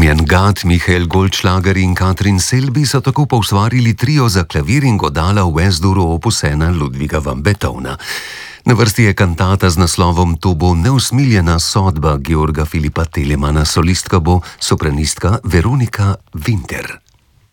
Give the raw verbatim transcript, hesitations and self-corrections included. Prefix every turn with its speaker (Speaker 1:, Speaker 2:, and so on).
Speaker 1: Damien Gad, Michael Goldschlager in Katrin Selby so tako poustvarili trio za klavir in godala v S-duru opus ena Ludviga van Beethovna. Na vrsti je kantata z naslovom To bo neusmiljena sodba Georga Filipa Telemana, solistka bo sopranistka Veronika Winter.